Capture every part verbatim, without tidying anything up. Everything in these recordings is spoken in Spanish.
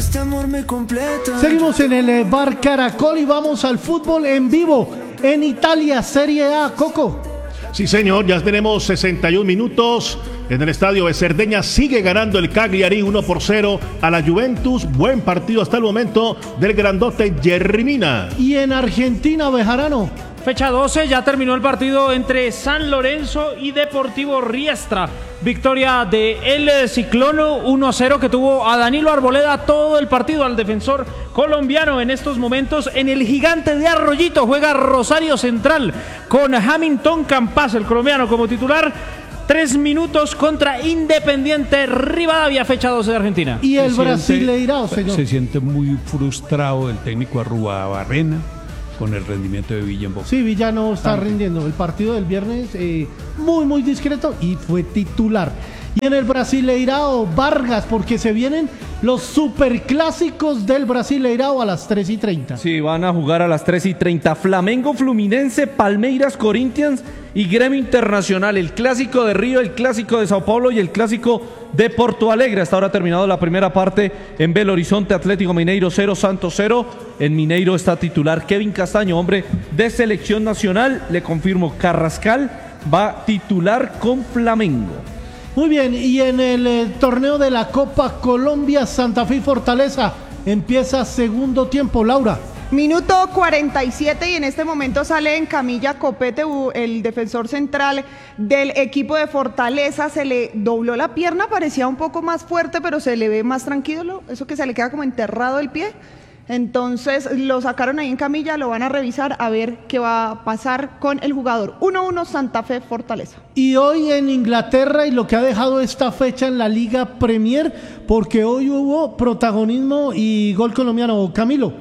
este amor me completa. Seguimos en el eh, Bar Caracol y vamos al fútbol en vivo en Italia, Serie A. Coco. Sí, señor, ya tenemos sesenta y un minutos en el estadio de Cerdeña. Sigue ganando el Cagliari uno por cero a la Juventus. Buen partido hasta el momento del grandote Jerry Mina. Y en Argentina, Bejarano. Fecha doce, ya terminó el partido entre San Lorenzo y Deportivo Riestra. Victoria de el Ciclono uno a cero, que tuvo a Danilo Arboleda todo el partido, al defensor colombiano. En estos momentos en el Gigante de Arroyito juega Rosario Central con Hamilton Campas, el colombiano, como titular. Tres minutos contra Independiente Rivadavia, fecha doce de Argentina. Y el Se Brasileirao, siente- señor. Se siente muy frustrado el técnico Arruabarrena con el rendimiento de Villa en Boca. Sí, Villa no está rindiendo. El partido del viernes eh, muy, muy discreto y fue titular. Y en el Brasileirao, Vargas, porque se vienen los superclásicos del Brasileirao a las tres y treinta. Sí, van a jugar a las tres y treinta. Flamengo, Fluminense, Palmeiras, Corinthians y Gremio Internacional. El clásico de Río, el clásico de Sao Paulo y el clásico de Porto Alegre. Hasta ahora ha terminado la primera parte en Belo Horizonte. Atlético Mineiro cero, Santos cero. En Mineiro está titular Kevin Castaño, hombre de selección nacional. Le confirmo, Carrascal va titular con Flamengo. Muy bien, y en el eh, torneo de la Copa Colombia, Santa Fe y Fortaleza, empieza segundo tiempo, Laura. Minuto cuarenta y siete y en este momento sale en camilla Copete, el defensor central del equipo de Fortaleza. Se le dobló la pierna, parecía un poco más fuerte, pero se le ve más tranquilo, eso que se le queda como enterrado el pie. Entonces lo sacaron ahí en camilla, lo van a revisar a ver qué va a pasar con el jugador. uno uno Santa Fe Fortaleza. Y hoy en Inglaterra, y lo que ha dejado esta fecha en la Liga Premier, porque hoy hubo protagonismo y gol colombiano. Camilo.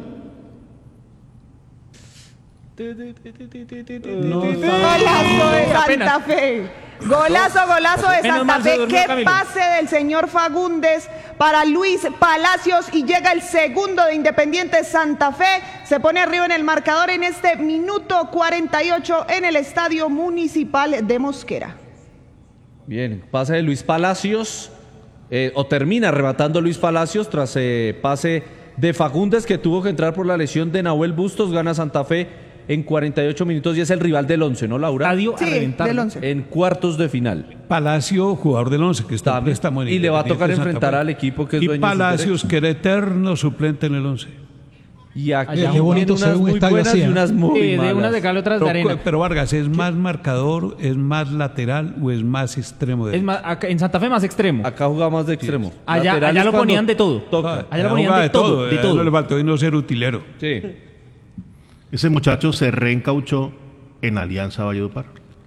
No, golazo de Santa Fe. Golazo, golazo de Santa Fe. Qué pase del señor Fagundes para Luis Palacios y llega el segundo de Independiente Santa Fe. Se pone arriba en el marcador en este minuto cuarenta y ocho en el Estadio Municipal de Mosquera. Bien, pase de Luis Palacios, eh, o termina arrebatando Luis Palacios tras eh, pase de Fagundes, que tuvo que entrar por la lesión de Nahuel Bustos. Gana Santa Fe en cuarenta y ocho minutos y es el rival del once, ¿no, Laura? Estadio Sí, a reventar. del once. En cuartos de final. Palacio, jugador del once, que está en préstamo en Y le va a tocar Independiente enfrentar Santa Fe. al equipo que es y dueño de sus Palacios, derechos. que era eterno suplente en el once. Y aquí Allá tiene bonito unas se ve un muy estadio buenas así, y ¿eh? unas muy Eh, de malas. una de cal, otras de Pero, arena. pero Vargas, ¿es más marcador, es más lateral o es más extremo Es derecho? más, acá, en Santa Fe más extremo. Acá jugaba más de extremo. Allá, Lateral allá es lo cuando ponían de todo. toca. Allá lo Era ponían jugada de todo, de a él todo. No le faltó y no ser utilero. Sí. Ese muchacho se reencauchó en Alianza Valledupar.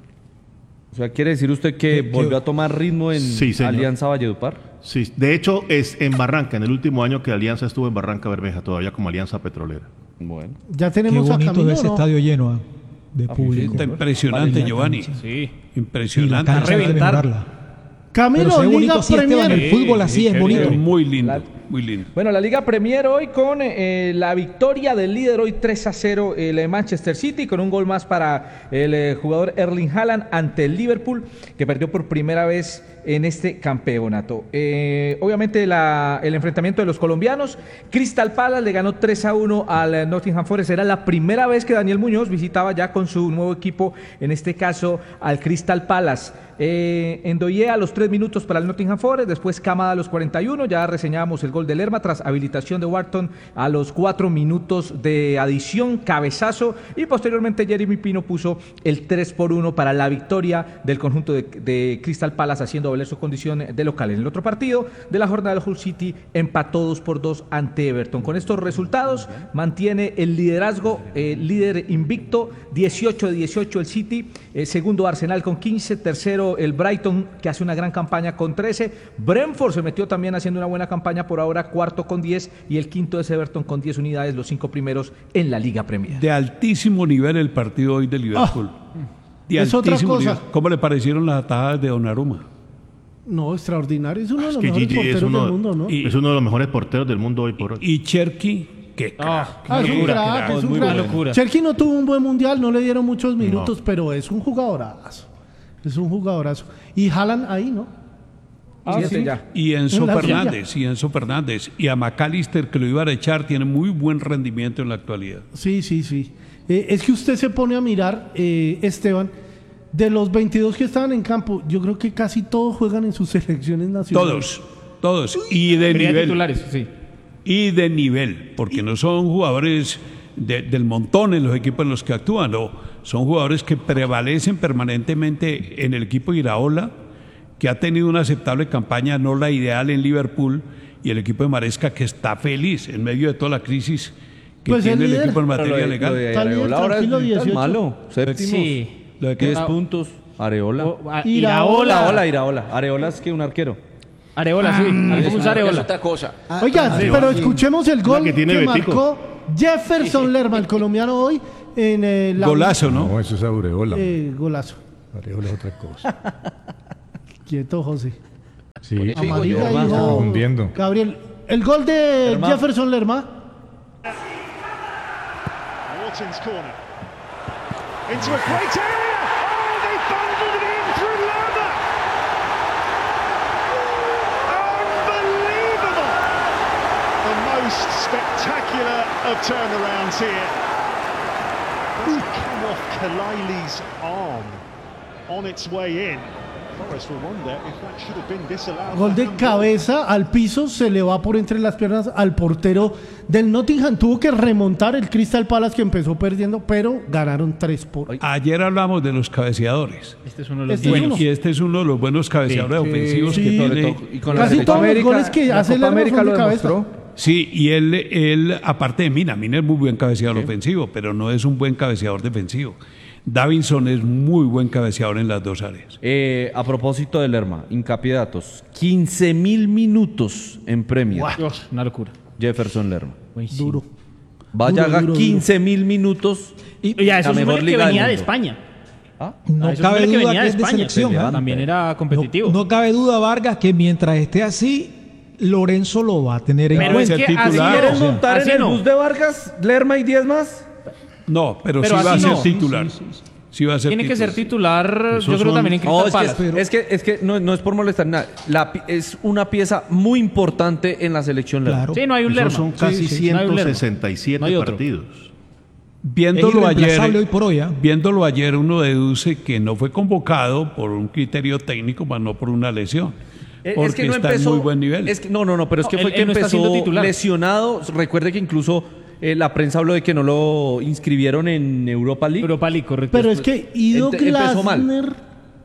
O sea, ¿quiere decir usted que volvió a tomar ritmo en Sí, señor. Alianza Valledupar? Sí, de hecho es en Barranca, en el último año que Alianza estuvo en Barranca Bermeja, todavía como Alianza Petrolera. Bueno. Ya Qué tenemos a bonito Camilo, de ese ¿no? estadio lleno ah, de público. Está impresionante, La Giovanni. cancha. Sí. Y la Impresionante. cancha hay que reventar. mejorarla. Camilo, Pero se ve Liga bonito así, Esteban, Premier. el fútbol así es bonito. Muy lindo, La- muy lindo. Bueno, la Liga Premier hoy con eh, la victoria del líder hoy tres a cero el eh, Manchester City, con un gol más para el eh, jugador Erling Haaland ante el Liverpool, que perdió por primera vez en este campeonato. Eh, obviamente la, el enfrentamiento de los colombianos, Crystal Palace le ganó tres a uno al eh, Nottingham Forest. Era la primera vez que Daniel Muñoz visitaba ya con su nuevo equipo, en este caso al Crystal Palace. Eh, Endoye a los tres minutos para el Nottingham Forest, después Kamada a los cuarenta y uno, ya reseñábamos el gol de Lerma tras habilitación de Wharton a los cuatro minutos de adición, cabezazo, y posteriormente Jeremy Pino puso el tres por uno para la victoria del conjunto de, de Crystal Palace, haciendo valer su condición de local. En el otro partido de la jornada, el Hull City empató dos por dos ante Everton. Con estos resultados mantiene el liderazgo, eh, líder invicto, dieciocho de dieciocho el City, eh, segundo Arsenal con quince, tercero el Brighton, que hace una gran campaña con trece, Brentford se metió también haciendo una buena campaña por ahora, cuarto con diez, y el quinto es Everton con diez unidades, los cinco primeros en la Liga Premier. De altísimo nivel el partido hoy de Liverpool. de es otra altísimo cosa. nivel. ¿Cómo le parecieron las atajadas de Donnarumma? No, extraordinario. Es uno de Es los que mejores Gigi es porteros uno, del mundo, ¿no? Y- es uno de los mejores porteros del mundo hoy por hoy. Y Cherky, qué Ah, Ah, es un locura, crack, qué es un muy crack. buena locura. Cherky no tuvo un buen mundial, no le dieron muchos minutos, No. pero es un jugadorazo. Es un jugadorazo. Y Haaland ahí, ¿no? Ah, Sí, sí, sí. ya. Y Enzo En la Fernández, y Enzo Fernández. Y a McAllister, que lo iban a echar, tiene muy buen rendimiento en la actualidad. Sí, sí, sí. Eh, es que usted se pone a mirar, eh, Esteban, de los veintidós que estaban en campo, yo creo que casi todos juegan en sus selecciones nacionales. Todos, todos. Y de Serían nivel. titulares, sí. Y de nivel, porque no son jugadores de- del montón en los equipos en los que actúan, no. Son jugadores que prevalecen permanentemente en el equipo Iraola, que ha tenido una aceptable campaña, no la ideal en Liverpool, y el equipo de Maresca, que está feliz en medio de toda la crisis que Pues el tiene el líder. equipo en Pero materia lo de- legal. lo de Está bien, Areola ahora tranquilo, es tan dieciocho. malo. Séptimo. Sí. Lo de que- diez Ah. puntos. Areola. O- a- Iraola. Iraola, Iraola. Areola es que un arquero. Areola, sí. Alfonso Es Areola. otra cosa. Oiga, pero escuchemos el gol que que, tiene Betico. marcó Jefferson Lerma, el colombiano hoy, en eh, la... Golazo, ¿no? No, eso es Aureola. Eh, golazo. Aureola es otra cosa. Quieto, José. Sí, Amarilla, está hijo. confundiendo. Gabriel, el gol de Lerma. Jefferson Lerma. Wharton's corner. Into a great area. Oh, they bundled it in through Lerma. Unbelievable. The most spectacular of turnarounds here. Does it come off Kalai's arm on its way in? Forrest will wonder if that should have been disallowed. Gol de cabeza al piso, se le va por entre las piernas al portero del Nottingham. Tuvo que remontar el Crystal Palace, que empezó perdiendo, pero ganaron tres por... Ayer hablamos de los cabeceadores. Este es uno de los Este es buenos. uno. Y este es uno de los buenos cabeceadores Sí, ofensivos sí. que Y tiene. Y con la Casi selección todos los América, goles que la hace Copa Lerma América son de lo cabeza. demostró. Sí, y él, él, aparte de Mina, Mina es muy buen cabeceador ofensivo, pero no es un buen cabeceador defensivo. Davinson es muy buen cabeceador en las dos áreas. Eh, a propósito de Lerma, hincapié de datos. quince mil minutos en Premier. Dios, una locura. Jefferson Lerma. Duro. Vaya, Duro, haga duro, quince mil minutos. Y Y a eso La mejor súmele que liga del venía de mundo. España. ¿Ah? no A eso cabe súmele que duda venía que de es de España. selección. ¿ah? También era No, competitivo. no cabe duda, Vargas, que mientras esté así, Lorenzo lo va a tener en Pero cuenta. es que ser así titular, era o sea, ¿Montar en así el no. bus de Vargas, Lerma y diez más? No, pero, Pero sí va a así ser no. titular. Sí va a ser Tiene que ser titular. titular, Esos yo creo son- también en No, Crystal es que, Palace. es que, es que no, no es por molestar nada. La pi- es una pieza muy importante en la selección Lerma. Claro. Sí, no hay un Lerma. Esos son casi sí, no hay un Lerma. ciento sesenta y siete No hay otro. partidos. Viéndolo Es irreemplazable ayer, hoy por hoy, ¿ah? viéndolo ayer, uno deduce que no fue convocado por un criterio técnico, más no por una lesión. Eh, Porque es que no está empezó, en muy buen nivel. Es que, no, no, no, pero es No, que él- fue que él no está siendo empezó titular. lesionado. Recuerde que incluso eh, la prensa habló de que no lo inscribieron en Europa League. Europa League, correcto. Pero es que Ido Ent- empezó mal. Glasner...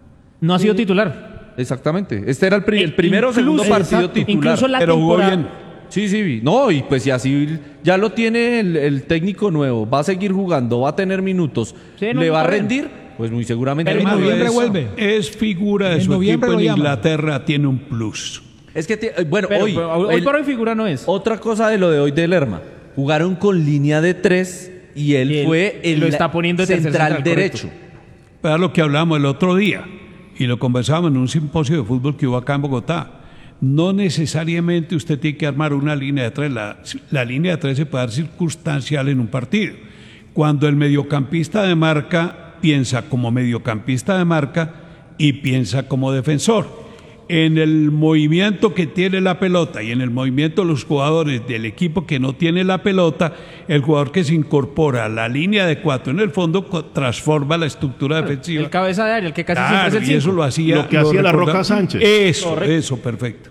no ha sido titular. Exactamente. Este era el, pri- el primero o Incluso- segundo partido exacto. titular. Incluso la pero jugó temporada- bien. Sí, sí. No, y pues y así ya lo tiene el, el técnico nuevo. Va a seguir jugando, va a tener minutos. Sí, no, ¿Le no va a está bien. rendir? Pues muy seguramente. Pero en no. noviembre es, vuelve. es figura de En su noviembre equipo lo en llaman. Inglaterra, tiene un plus. Es que, ti- eh, bueno, Pero, hoy, pero hoy el- por hoy figura no es. otra cosa de lo de hoy de Lerma. Jugaron con línea de tres y él, Y él fue el lo está poniendo de tercer central, central, derecho. Para lo que hablamos el otro día, y lo conversábamos en un simposio de fútbol que hubo acá en Bogotá. No necesariamente usted tiene que armar una línea de tres. La, la línea de tres se puede dar circunstancial en un partido. Cuando el mediocampista de marca piensa como mediocampista de marca y piensa como defensor. En el movimiento que tiene la pelota y en el movimiento de los jugadores del equipo que no tiene la pelota, el jugador que se incorpora a la línea de cuatro en el fondo co- transforma la estructura defensiva. El cabeza de área, el que casi Claro, siempre es el y eso cinco. lo hacía Lo que hacía la recorda- Roca Sánchez. Eso, eso, perfecto.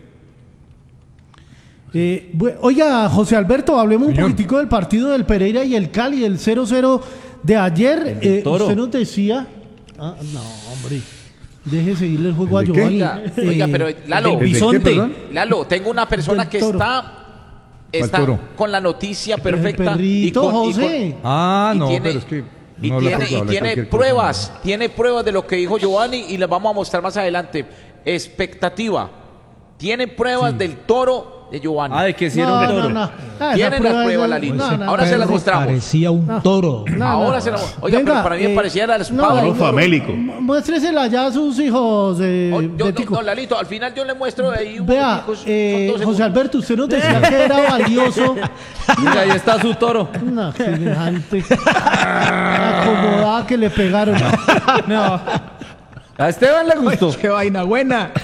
Eh, bu- oiga, José Alberto, hablemos un Señor. poquitico del partido del Pereira y el Cali, el cero cero de ayer. del Eh, Toro. usted nos decía... Ah, no, hombre. Deje seguirle el juego a ¿El de qué? Giovanni. Oiga, Eh, oiga, pero Lalo, ¿El de qué, Bisonte. perdón? Lalo, tengo una persona Del que Toro. está, está toro? con la noticia el perfecta perrito, y con, y José. con- Ah, y no, tiene- pero es que y no habla tiene, por- y habla tiene cualquier cosa. pruebas, tiene pruebas de lo que dijo Giovanni y las vamos a mostrar más adelante. Expectativa. Tiene pruebas del Toro de Giovanni. Ah, de que sí era No, un no, toro. no. Ah, esa Tienen prueba las es pruebas, la- Lalito. no, no, Ahora no, se las no. mostramos. Parecía un toro. No, Ahora no. se la Oiga, Venga, pero para mí me eh, parecía la no, espada. Toro famélico. mu- Muéstresela ya a sus hijos, eh, Oh, yo- no, Betico. no, Lalito, al final yo le muestro ahí un Vea, momentico, son eh, dos José segundos. Alberto, usted nos decía que era valioso. Mira, ahí está su toro. No, semejante. La acomodada que le pegaron. No. A Esteban le gustó. Qué vaina buena.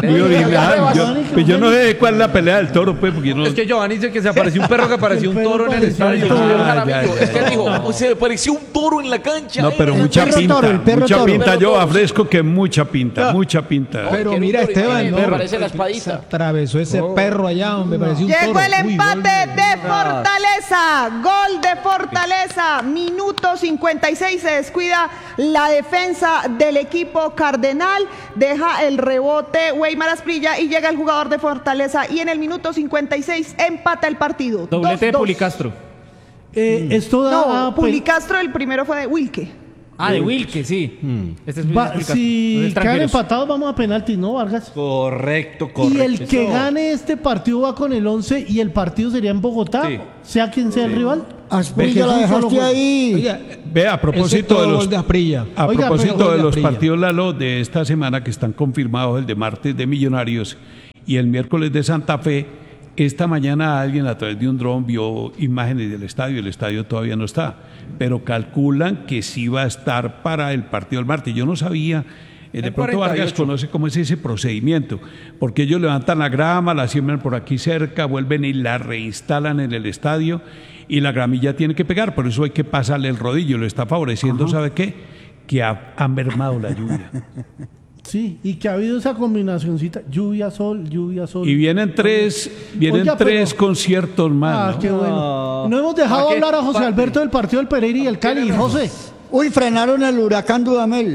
Muy original. Yo, pues yo no sé cuál es la pelea del toro, pues, porque yo no... Es que Giovanni dice que se apareció un perro que parecía un toro en el estadio. Ah, ya, ya, Es que ya. dijo, se pareció un toro en la cancha. No, pero Eh, mucha perro pinta, toro, el perro mucha toro. pinta. Perro Yo toro. afresco que mucha pinta, mucha pinta. Pero que mira, un toro, Esteban, eh, no, me parece la se espadita. atravesó ese perro allá, hombre, parecía un Llegó toro. el Uy, empate gol de- de Fortaleza, gol de Fortaleza, minuto cincuenta y seis, se descuida la defensa del equipo cardenal, deja el rebote Weimar Asprilla y llega el jugador de Fortaleza y en el minuto cincuenta y seis empata el partido. Doblete de dos dos. Pulicastro. Eh, esto da No, a, pues, Pulicastro el primero fue de Wilke. Ah, de Wilke, sí. Este es va- Pulicastro. Los si quedan extranjeros. empatados vamos a penaltis, ¿no, Vargas? Correcto, correcto. Y el que gane este partido va con el once y el partido sería en Bogotá, Sí. sea quien sea el rival. Asprilla la dejaste ahí. Oiga, Ve, a propósito de los, de Asprilla. a Oiga, propósito pero- de los Asprilla. partidos Lalo de esta semana que están confirmados, el de martes de Millonarios y el miércoles de Santa Fe, esta mañana alguien a través de un dron vio imágenes del estadio, el estadio todavía no está, pero calculan que sí va a estar para el partido del martes. Yo no sabía, eh, de En pronto Vargas cuarenta y ocho. conoce cómo es ese procedimiento, porque ellos levantan la grama, la siembran por aquí cerca, vuelven y la reinstalan en el estadio y la gramilla tiene que pegar, por eso hay que pasarle el rodillo, lo está favoreciendo, ¿sabe qué? Que ha, ha mermado la lluvia. Sí, y que ha habido esa combinacioncita, lluvia, sol, lluvia, sol. Y vienen tres, vienen Oiga, pero- tres conciertos Ah, más, ¿no? qué bueno. No hemos dejado ¿Para qué? hablar a José Pa- Alberto del partido del Pereira y el Cali. José. Uy, frenaron el huracán Dudamel.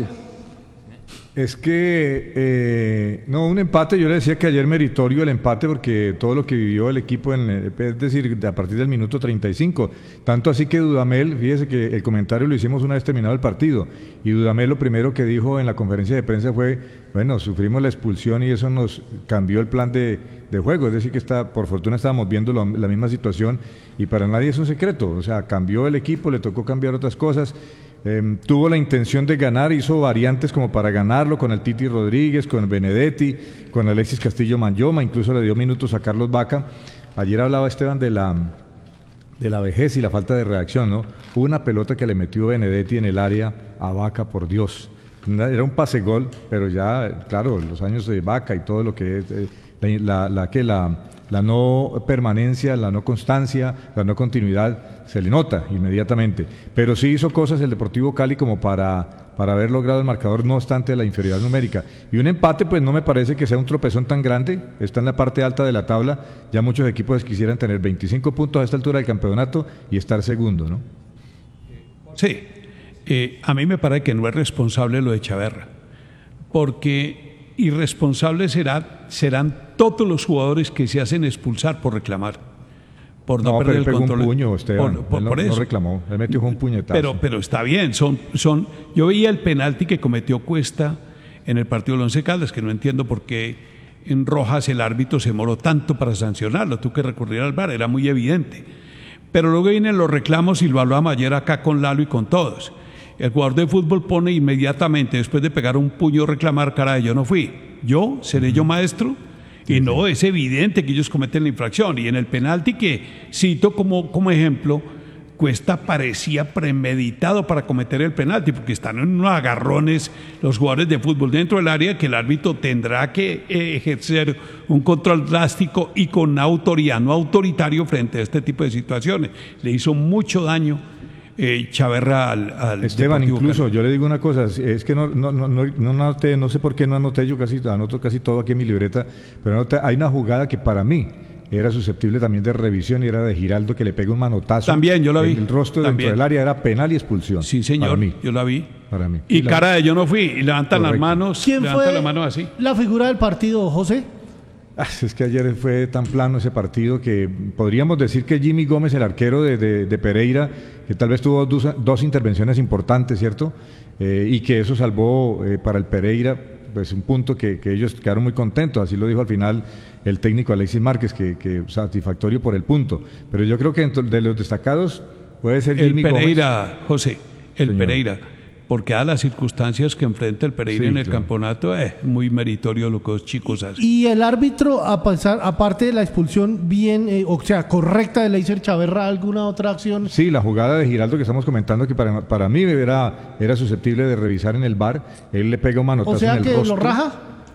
Es que, eh, no, un empate, yo le decía que ayer meritorio el empate porque todo lo que vivió el equipo, en, eh, es decir, a partir del minuto treinta y cinco, tanto así que Dudamel, fíjese que el comentario lo hicimos una vez terminado el partido, y Dudamel lo primero que dijo en la conferencia de prensa fue, bueno, sufrimos la expulsión y eso nos cambió el plan de, de juego, es decir, que está, por fortuna estábamos viendo lo- la misma situación y para nadie es un secreto, o sea, cambió el equipo, le tocó cambiar otras cosas. Eh, tuvo la intención de ganar, hizo variantes como para ganarlo con el Titi Rodríguez, con Benedetti, con Alexis Castillo Manyoma, incluso le dio minutos a Carlos Vaca. Ayer hablaba Esteban de la, de la vejez y la falta de reacción, ¿no? Hubo una pelota que le metió Benedetti en el área a Vaca, por Dios. Una- Era un pase gol, pero ya, claro, los años de Vaca y todo lo que es, eh, la, la, la que la... La no permanencia, la no constancia, la no continuidad, se le nota inmediatamente. Pero sí hizo cosas el Deportivo Cali como para, para haber logrado el marcador, no obstante la inferioridad numérica. Y un empate, pues no me parece que sea un tropezón tan grande, está en la parte alta de la tabla, ya muchos equipos quisieran tener veinticinco puntos a esta altura del campeonato y estar segundo, ¿no? Sí, eh, a mí me parece que no es responsable lo de Chaverra, porque irresponsables será, serán todos los jugadores que se hacen expulsar por reclamar, por no, No, perder pero él el pegó control. un puño, Esteban, Por- por- él no, por no eso. reclamó, él metió un puñetazo. Pero, pero está bien, son, son, yo veía el penalti que cometió Cuesta en el partido del Once Caldas, que no entiendo por qué en Rojas el árbitro se demoró tanto para sancionarlo, tuvo que recurrir al V A R, era muy evidente. Pero luego vienen los reclamos y lo hablamos ayer acá con Lalo y con todos. El jugador de fútbol pone inmediatamente, después de pegar un puño, reclamar, caray, yo no fui. ¿Yo? ¿Seré yo maestro? Y no, es evidente que ellos cometen la infracción. Y en el penalti que cito como, como ejemplo, Cuesta parecía premeditado para cometer el penalti, porque están en unos agarrones los jugadores de fútbol dentro del área que el árbitro tendrá que eh, ejercer un control drástico y con autoridad, no autoritario frente a este tipo de situaciones. Le hizo mucho daño eh, Chaverra al, al Esteban, Deportivo incluso Cali. yo le digo una cosa, es que no, no, no, no, no, anoté, no sé por qué no anoté, yo casi anoto casi todo aquí en mi libreta, pero anoté, hay una jugada que para mí era susceptible también de revisión y era de Giraldo que le pega un manotazo. También, yo la vi. El, el rostro También. dentro del área era penal y expulsión. Sí, señor, Para mí. yo la vi. Para mí. Y la- cara de yo no fui, y levantan las Correcto. manos, ¿Quién levantan fue las manos así. la figura del partido, José? Ah, es que ayer fue tan plano ese partido que podríamos decir que Jimmy Gómez, el arquero de, de- de Pereira, que tal vez tuvo dos, dos intervenciones importantes, ¿cierto? Eh, y que eso salvó eh, para el Pereira pues un punto que, que ellos quedaron muy contentos, así lo dijo al final el técnico Alexis Márquez, que, que satisfactorio por el punto. Pero yo creo que dentro de los destacados puede ser El Jimmy Pereira, Gómez. José, el Señor. Pereira, porque a las circunstancias que enfrenta el Pereira Sí, en el claro. campeonato, es muy meritorio lo que los chicos hacen. Y el árbitro, a pasar, aparte de la expulsión bien, eh, o sea, correcta de Leiser Chaverra, ¿alguna otra acción? Sí, la jugada de Giraldo que estamos comentando, que para, para mí era, era susceptible de revisar en el V A R, él le pega un manotazo O sea en el que rostro. lo raja.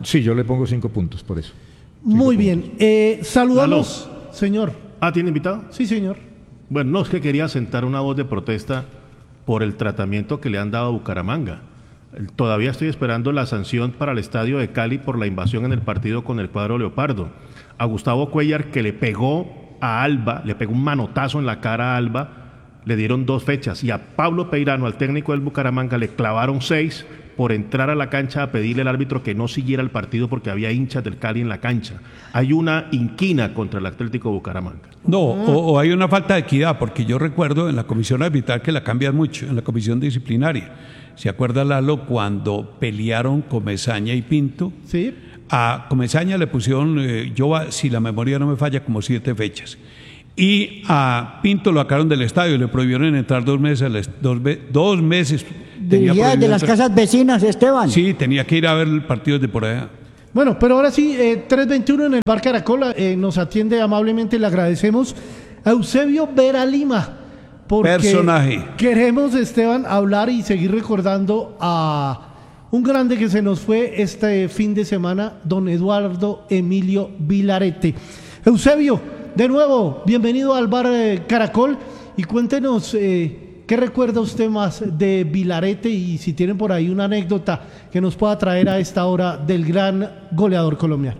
Sí, yo le pongo cinco puntos por eso. Muy bien. Eh, saludamos, señor. Ah, ¿tiene invitado? Sí, señor. Bueno, no, es que quería sentar una voz de protesta por el tratamiento que le han dado a Bucaramanga. Todavía estoy esperando la sanción para el estadio de Cali por la invasión en el partido con el cuadro Leopardo. A Gustavo Cuellar, que le pegó a Alba, le pegó un manotazo en la cara a Alba, le dieron dos fechas. Y a Pablo Peirano, al técnico del Bucaramanga, le clavaron seis por entrar a la cancha a pedirle al árbitro que no siguiera el partido porque había hinchas del Cali en la cancha. Hay una inquina contra el Atlético Bucaramanga. No, o, o hay una falta de equidad, porque yo recuerdo en la comisión arbitral que la cambian mucho, en la comisión disciplinaria. ¿Se acuerda, Lalo, cuando pelearon Comesaña y Pinto? Sí. A Comesaña le pusieron, eh, yo si la memoria no me falla, como siete fechas. Y a Pinto lo sacaron del estadio, le prohibieron entrar dos meses. Dos, dos meses. Dirigía de las casas vecinas, Esteban. Sí, tenía que ir a ver el partido de por allá. Bueno, pero ahora sí, eh, tres veintiuno en el Bar Caracol, eh, nos atiende amablemente, le agradecemos a Eusebio Vera Lima. Porque personaje. Queremos, Esteban, hablar y seguir recordando a un grande que se nos fue este fin de semana, don Eduardo Emilio Vilarete. Eusebio, de nuevo, bienvenido al Bar eh, Caracol y cuéntenos eh, qué recuerda usted más de Vilarete y si tienen por ahí una anécdota que nos pueda traer a esta hora del gran goleador colombiano.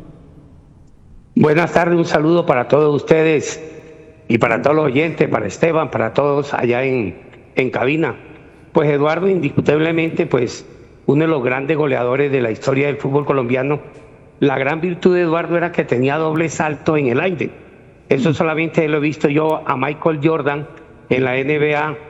Buenas tardes, un saludo para todos ustedes y para todos los oyentes, para Esteban, para todos allá en, en cabina. Pues Eduardo, indiscutiblemente, pues uno de los grandes goleadores de la historia del fútbol colombiano. La gran virtud de Eduardo era que tenía doble salto en el aire. Eso solamente lo he visto yo a Michael Jordan en la N B A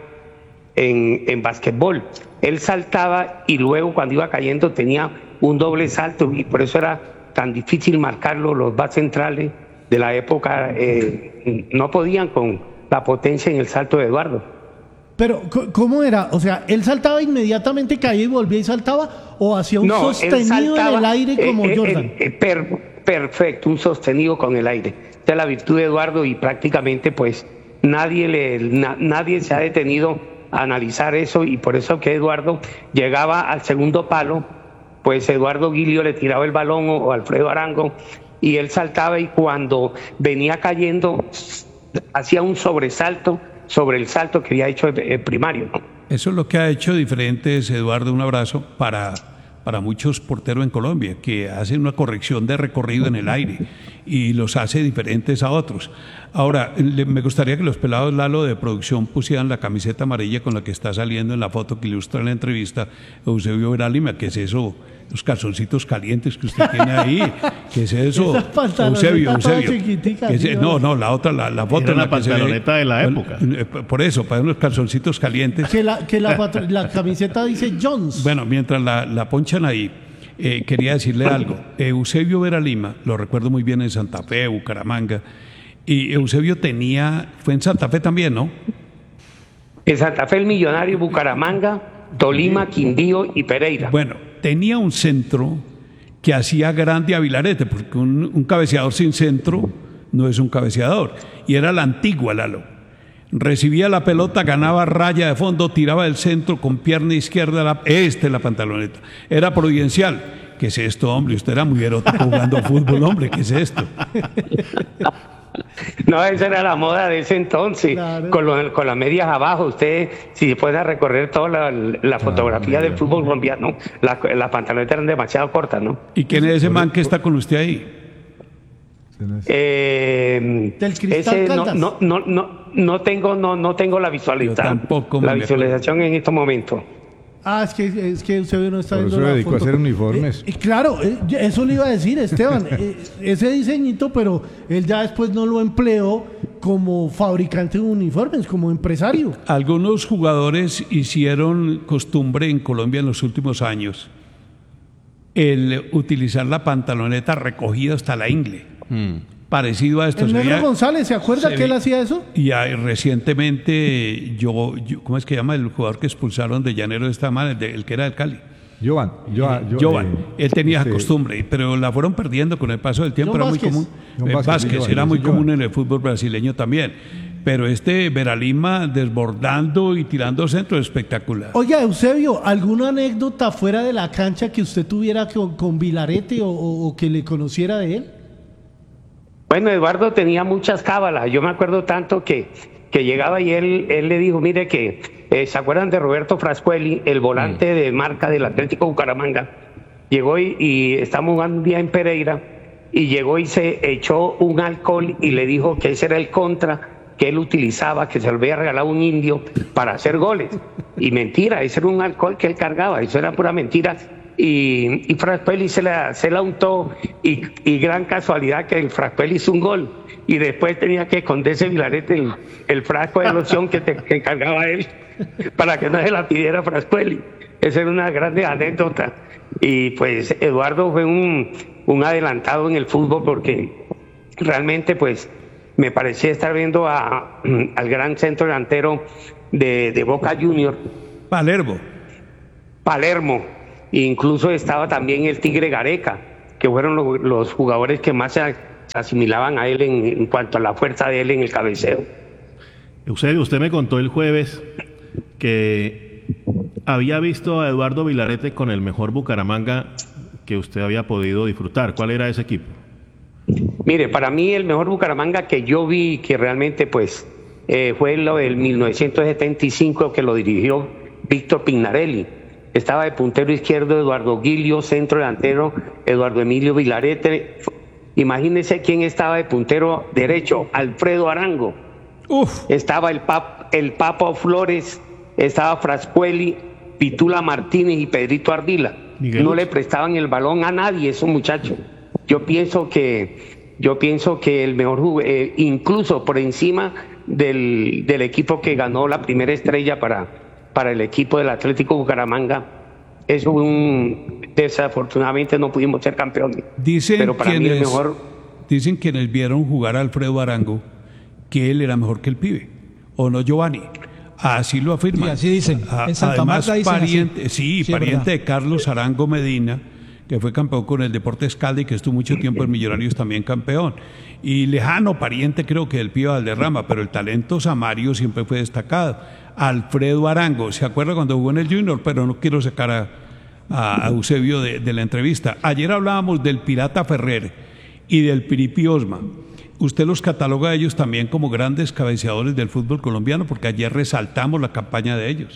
en, en básquetbol. Él saltaba y luego cuando iba cayendo tenía un doble salto y por eso era tan difícil marcarlo. Los backs centrales de la época eh, no podían con la potencia en el salto de Eduardo. Pero, ¿cómo era? O sea, ¿él saltaba inmediatamente, caía y volvía y saltaba? ¿O hacía un no, sostenido saltaba, en el aire como eh, Jordan? Eh, eh, per, perfecto, un sostenido con el aire. Esta es la virtud de Eduardo y prácticamente pues nadie, le, na, nadie se ha detenido a analizar eso y por eso que Eduardo llegaba al segundo palo, pues Eduardo Guilio le tiraba el balón o, o Alfredo Arango y él saltaba y cuando venía cayendo hacía un sobresalto sobre el salto que había hecho el, el primario, ¿no? Eso es lo que ha hecho diferentes, Eduardo, un abrazo, para, para muchos porteros en Colombia, que hacen una corrección de recorrido en el aire y los hace diferentes a otros. Ahora, le, me gustaría que los pelados, Lalo, de producción pusieran la camiseta amarilla con la que está saliendo en la foto que ilustra la entrevista Eusebio Vera Lima. ¿Qué es eso? Los calzoncitos calientes que usted tiene ahí. ¿Qué es eso? Eusebio, Eusebio. Es, no, no, la otra, la, la foto. Era la pantaloneta de la época. Por eso, para unos calzoncitos calientes. Que la, que la, la camiseta dice Jones. Bueno, mientras la, la ponchan ahí, eh, quería decirle algo. Eusebio Vera Lima, lo recuerdo muy bien en Santa Fe, Bucaramanga. Y Eusebio tenía, fue en Santa Fe también, ¿no? En Santa Fe, el Millonario, Bucaramanga, Tolima, Quindío y Pereira. Bueno, tenía un centro que hacía grande a Vilarete, porque un, un cabeceador sin centro no es un cabeceador. Y era la antigua, Lalo. Recibía la pelota, ganaba raya de fondo, tiraba del centro con pierna izquierda, la, este la pantaloneta. Era providencial. ¿Qué es esto, hombre? Usted era muy erótico jugando fútbol, hombre. ¿Qué es esto? No, esa era la moda de ese entonces, claro. con, lo, con las medias abajo. Usted, si se puede recorrer toda la, la fotografía ah, del fútbol colombiano, las la pantalonetas eran demasiado cortas, ¿no? ¿Y quién es ese man que está con usted ahí? Eh, Del Cristal ese Caldas. no, no, no, no, no tengo, no, no tengo la visualización. Yo tampoco la visualización en estos momentos. Ah, es que, es que usted no está Por viendo eso la se dedicó foto. a hacer uniformes. Eh, eh, claro, eh, eso le iba a decir, Esteban. eh, ese diseñito, pero él ya después no lo empleó como fabricante de uniformes, como empresario. Algunos jugadores hicieron costumbre en Colombia en los últimos años el utilizar la pantaloneta recogida hasta la ingle. Mm. Parecido a esto. El Negro veía, González, ¿se acuerda se que él hacía eso? Y ah, recientemente, yo, yo, ¿cómo es que llama el jugador que expulsaron de Llanero de esta manera? El, de, el que era del Cali. Jovan. Jovan, eh, Jovan. Eh, él tenía este, costumbre, pero la fueron perdiendo con el paso del tiempo. Era Vázquez. muy común. Eh, Vázquez, Vázquez Jovan, era muy Jovan. común en el fútbol brasileño también. pero este Veralima desbordando y tirando centro espectacular. Oye, Eusebio, ¿alguna anécdota fuera de la cancha que usted tuviera con, con Vilarete o, o, o que le conociera de él? Bueno, Eduardo tenía muchas cábalas. Yo me acuerdo tanto que, que llegaba y él, él le dijo, mire que, eh, ¿se acuerdan de Roberto Frascuelli, el volante mm. de marca del Atlético Bucaramanga? Llegó y, y estábamos jugando un día en Pereira y llegó y se echó un alcohol y le dijo que ese era el contra que él utilizaba, que se lo había regalado un indio para hacer goles. Y mentira, ese era un alcohol que él cargaba, eso era pura mentira. Y, y Frascuelli se la, se la untó y, y gran casualidad que el Frascuelli hizo un gol y después tenía que esconderse Vilarete el, el frasco de loción que, te, que cargaba él para que no se la pidiera Frascuelli. Esa era una grande anécdota. Y pues Eduardo fue un, un adelantado en el fútbol porque realmente pues me parecía estar viendo a, al gran centro delantero de, de Boca Junior. Palermo. Palermo. Incluso estaba también el Tigre Gareca, que fueron los, los jugadores que más se asimilaban a él en, en cuanto a la fuerza de él en el cabeceo. Eusebio, usted me contó el jueves que había visto a Eduardo Vilarete con el mejor Bucaramanga que usted había podido disfrutar. ¿Cuál era ese equipo? Mire, para mí el mejor Bucaramanga que yo vi, que realmente pues eh, fue lo del mil novecientos setenta y cinco, que lo dirigió Víctor Pignarelli. Estaba de puntero izquierdo Eduardo Guilio, centro delantero Eduardo Emilio Vilarete. Imagínense quién estaba de puntero derecho, Alfredo Arango. Uf. Estaba el, pap, el Papo Flores, estaba Frascuelli, Pitula Martínez y Pedrito Ardila. Miguel. No le prestaban el balón a nadie esos muchachos. Yo pienso que, yo pienso que el mejor, eh, incluso por encima del, del equipo que ganó la primera estrella para para el equipo del Atlético Bucaramanga, es un desafortunadamente no pudimos ser campeones. Dicen pero para quienes, mí el mejor. Dicen quienes vieron jugar a Alfredo Arango que él era mejor que el pibe, ¿o no, Giovanni? Así lo afirman. Sí, así dicen. A, en Santa además, Marta dicen pariente, así. Sí, sí, pariente de Carlos Arango Medina, que fue campeón con el Deportes Caldas y que estuvo mucho tiempo en Millonarios también campeón. Y lejano pariente creo que del pibe Valderrama, pero el talento samario siempre fue destacado. Alfredo Arango, ¿se acuerda cuando jugó en el Junior? Pero no quiero sacar a, a Eusebio de, de la entrevista. Ayer hablábamos del Pirata Ferrer y del Piripi Osma. ¿Usted los cataloga a ellos también como grandes cabeceadores del fútbol colombiano? Porque ayer resaltamos la campaña de ellos.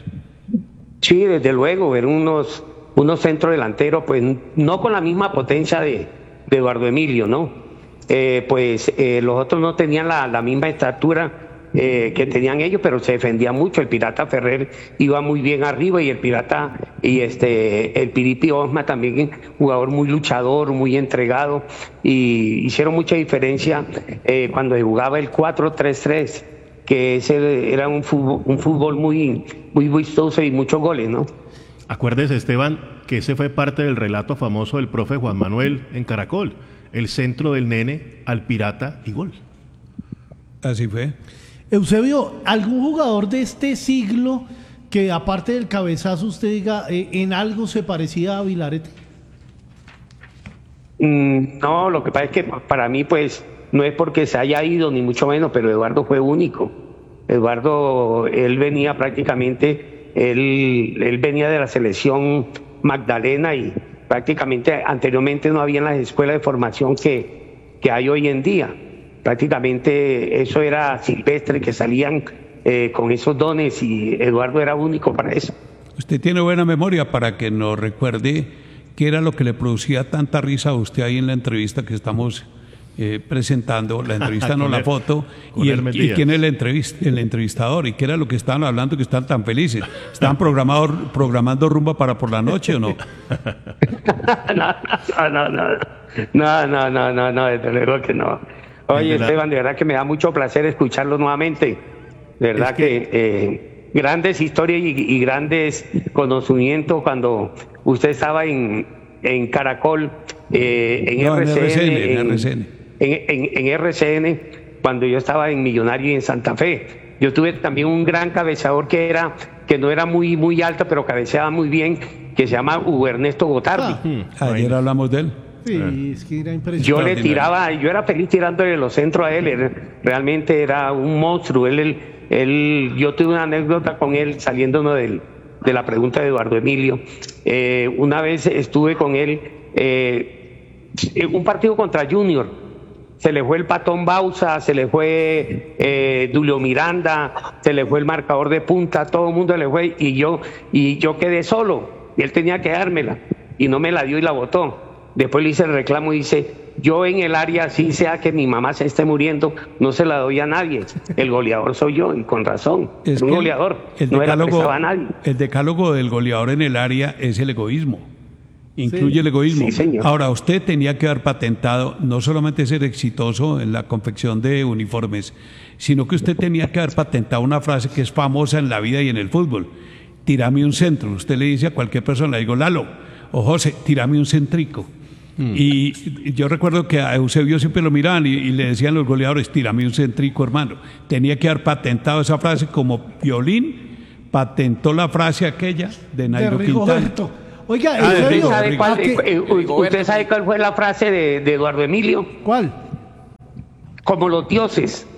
Sí, desde luego, eran unos, unos centrodelanteros, pues no con la misma potencia de, de Eduardo Emilio, ¿no? Eh, pues eh, los otros no tenían la, la misma estatura Eh, que tenían ellos, pero se defendía mucho. El Pirata Ferrer iba muy bien arriba y el Pirata y este el Piripi Osma también, jugador muy luchador, muy entregado, y hicieron mucha diferencia eh, cuando jugaba el cuatro tres tres, que ese era un fútbol, un fútbol muy, muy vistoso y muchos goles, ¿no? Acuérdese, Esteban, que ese fue parte del relato famoso del profe Juan Manuel en Caracol, el centro del nene al Pirata y gol. Así fue. Eusebio, ¿algún jugador de este siglo que aparte del cabezazo usted diga eh, en algo se parecía a Vilarete? Mm, no, lo que pasa es que para mí pues no es porque se haya ido ni mucho menos, pero Eduardo fue único. Eduardo, él venía prácticamente, él, él venía de la selección Magdalena y prácticamente anteriormente no había las escuelas de formación que, que hay hoy en día. Prácticamente eso era silvestre, que salían eh, con esos dones y Eduardo era único para eso. Usted tiene buena memoria para que nos recuerde qué era lo que le producía tanta risa a usted ahí en la entrevista que estamos eh, presentando, la entrevista no la foto, y, el, y quién es el, entrevist, el entrevistador y qué era lo que estaban hablando que están tan felices. ¿Estaban programados, programando rumba para por la noche o no? no, no, no, no, no, no, no, no, no, desde luego que no. Oye, Esteban, de verdad que me da mucho placer escucharlo nuevamente. De verdad es que, que eh, grandes historias y, y grandes conocimientos cuando usted estaba en, en Caracol, eh, en, no, R C N, en, en, R C N. En, en, en R C N, cuando yo estaba en Millonario y en Santa Fe. Yo tuve también un gran cabeceador que era que no era muy, muy alto, pero cabeceaba muy bien, que se llama Hugo Ernesto Gotardi. Ah, ayer hablamos de él. Sí, es que era impresionante. Yo le tiraba, yo era feliz tirándole los centros a él, era- realmente era un monstruo. Él, él, él- yo tuve una anécdota con él saliéndonos del, de la pregunta de Eduardo Emilio. Eh, una vez estuve con él eh, en un partido contra Junior. Se le fue el Patón Bausa, se le fue eh, Julio Miranda, se le fue el marcador de punta, todo el mundo le fue y yo, y yo quedé solo. Y él tenía que dármela y no me la dio y la botó. Después le hice el reclamo y dice, yo en el área, así sea que mi mamá se esté muriendo, no se la doy a nadie. El goleador soy yo, y con razón. Es Es un que goleador, el no era decálogo, prestado a nadie. el decálogo del goleador en el área es el egoísmo. Incluye Sí. el egoísmo. Sí, señor. Ahora, usted tenía que haber patentado no solamente ser exitoso en la confección de uniformes, sino que usted tenía que haber patentado una frase que es famosa en la vida y en el fútbol. Tírame un centro. Usted le dice a cualquier persona, le digo, Lalo o José, tírame un centrico. Y yo recuerdo que a Eusebio siempre lo miraban y, y le decían los goleadores, tírame un centrico, hermano. Tenía que haber patentado esa frase como Piolín patentó la frase aquella de Nairo De Quintana. Rigoberto. Oiga, Ah, de Eusebio, ¿Usted sabe, cuál, ¿a qué- eh, eh, ¿Usted sabe cuál fue la frase de, de Eduardo Emilio? ¿Cuál? Como los dioses.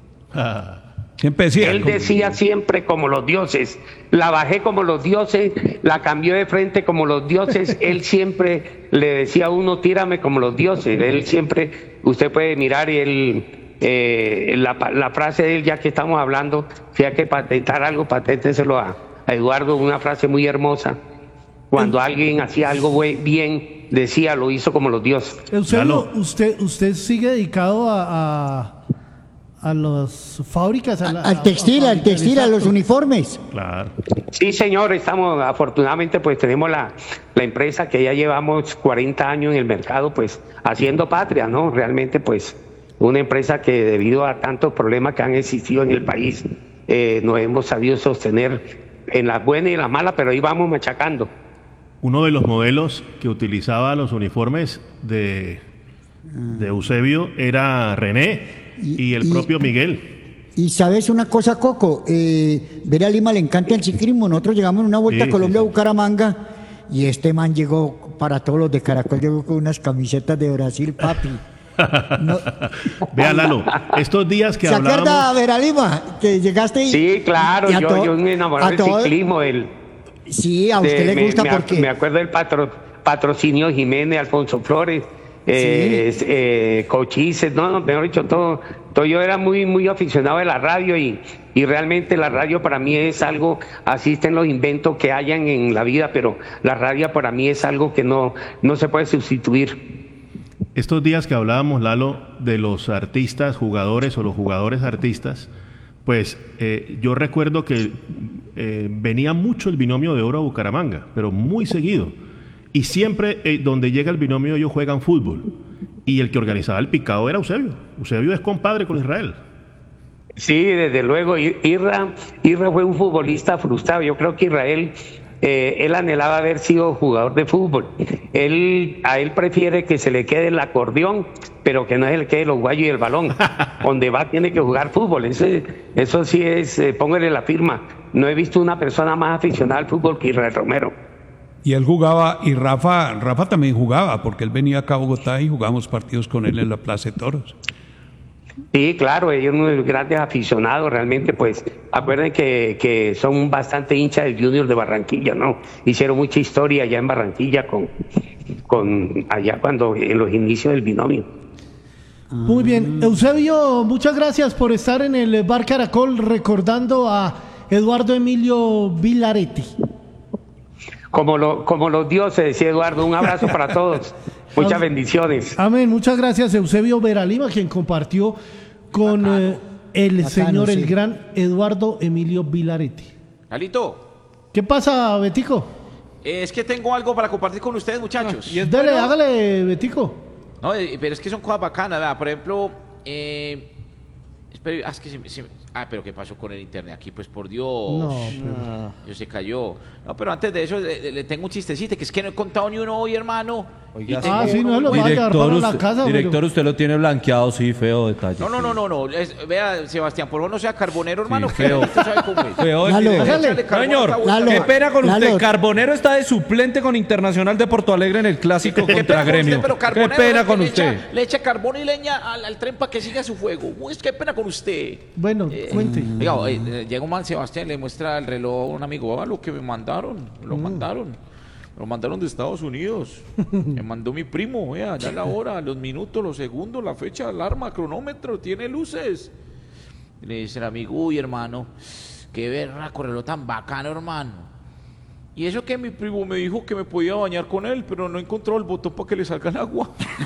Siempre decía. Él decía siempre como los dioses. La bajé como los dioses, la cambió de frente como los dioses. Él siempre le decía a uno, tírame como los dioses. Él siempre, usted puede mirar y él, eh, la, la frase de él, ya que estamos hablando, si hay que patentar algo, paténteselo a, a Eduardo, una frase muy hermosa. Cuando alguien hacía algo bue- bien, decía, lo hizo como los dioses. Eusebio, usted, usted sigue dedicado a, a, a las fábricas, a la- Al textil, a- a al textil, a los exacto. uniformes. Claro. Sí, señor, estamos, afortunadamente, pues tenemos la, la empresa que ya llevamos cuarenta años en el mercado, pues haciendo patria, ¿no? Realmente, pues, una empresa que debido a tantos problemas que han existido en el país, eh, nos hemos sabido sostener en las buenas y en las malas, pero ahí vamos machacando. Uno de los modelos que utilizaba los uniformes de, de Eusebio era René y, el y- propio Miguel. Y sabes una cosa, Coco, eh, ver a Lima le encanta el ciclismo. Nosotros llegamos en una vuelta Sí, a Colombia sí, a Bucaramanga y este man llegó para todos los de Caracol, llegó con unas camisetas de Brasil, papi. No- Vea, Lalo, estos días que ¿Se acuerda, hablábamos... ver a Lima? Que llegaste y... Sí, claro, y a yo, to- yo me enamoré a del todo- ciclismo, del... Sí, a usted de- le me- gusta me, porque... Me acuerdo del patro, patrocinio Jiménez, Alfonso Flores, eh, es- eh, Cochices, no, no, mejor dicho, todo, todo. Yo era muy, muy aficionado de la radio y, y realmente la radio para mí es algo, asisten los inventos que hayan en la vida, pero la radio para mí es algo que no, no se puede sustituir. Estos días que hablábamos, Lalo, de los artistas, jugadores o los jugadores artistas, pues eh, yo recuerdo que eh, venía mucho el binomio de oro a Bucaramanga, pero muy seguido. Y siempre eh, donde llega el binomio ellos juegan fútbol. Y el que organizaba el picado era Eusebio. Eusebio es compadre con Israel. Sí, desde luego, I- Irra, Irra fue un futbolista frustrado. Yo creo que Israel, eh, él anhelaba haber sido jugador de fútbol. Él, a él prefiere que se le quede el acordeón, pero que no se le quede los guayos y el balón. Donde va tiene que jugar fútbol. Eso, eso sí es, eh, póngale la firma. No he visto una persona más aficionada al fútbol que Israel Romero. Y él jugaba, y Rafa, Rafa también jugaba, porque él venía acá a Bogotá y jugamos partidos con él en la Plaza de Toros. Sí, claro, ellos son unos grandes aficionados, realmente, pues, acuerden que, que son bastante hinchas del Junior de Barranquilla, ¿no? Hicieron mucha historia allá en Barranquilla con, con allá cuando, en los inicios del binomio. Muy bien. Eusebio, muchas gracias por estar en el Bar Caracol recordando a Eduardo Emilio Vilaretti. Como, lo, como los dioses, decía Eduardo, un abrazo para todos, muchas bendiciones. Amén. Muchas gracias, Eusebio Veralima, quien compartió con eh, el Bacano, señor, el sí. gran Eduardo Emilio Vilaretti. Alito, ¿Qué pasa, Betico? eh, es que tengo algo para compartir con ustedes, muchachos. Dale, hágale, Betico. No, eh, pero es que son cosas bacanas, ¿verdad? Por ejemplo, eh, espera, ah, es que se, se- Ah, pero ¿qué pasó con el internet aquí? Pues por Dios. No, pero- Yo se cayó. No, pero antes de eso le, le tengo un chistecito, que es que no he contado ni uno hoy, hermano. Oiga, Y tengo Ah, sí, uno no muy lo bueno. va a llevar para la usted, casa, director, pero- usted lo tiene blanqueado, sí, feo detalle. No, no, no, no, no. Es- vea, Sebastián, por favor no sea carbonero, hermano. Sí, que feo. usted sabe cómo es. Feo el Lalo. director. Échale carbón a Señor, esta vuelta. Lalo. qué pena con usted. Lalo. Carbonero está de suplente con Internacional de Porto Alegre en el clásico Qué contra pena con Gremio. usted, pero Qué Carbonero pena es que con le usted. echa- le echa carbón y leña al, al tren para que siga su fuego. Uy, es que pena con usted. Bueno, Eh, cuente. Oiga, eh, eh, llega un man, Sebastián, le muestra el reloj a un amigo. Ah, lo que me mandaron, me lo mandaron. Me lo mandaron de Estados Unidos. Me mandó mi primo, vea, ya la hora, los minutos, los segundos, la fecha, alarma, cronómetro, tiene luces. Y le dice el amigo, uy, hermano, qué berraco reloj tan bacano, hermano. Y eso que mi primo me dijo que me podía bañar con él, pero no encontró el botón para que le salga el agua.